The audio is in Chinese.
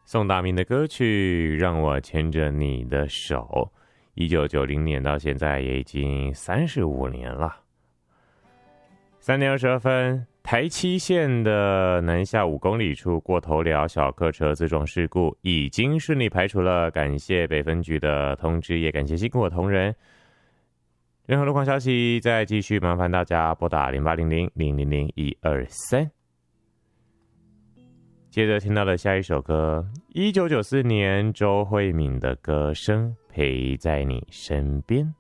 宋大明的歌曲《让我牵着你的手》，1990年到现在也已经35年了。3点22分，台七线的南下5公里处过头寮小客车自撞事故已经顺利排除了，感谢北分局的通知，也感谢辛苦的同仁。任何路况消息再继续麻烦大家拨打0800-000-123。接着听到的下一首歌，1994年周慧敏的歌声《陪在你身边》。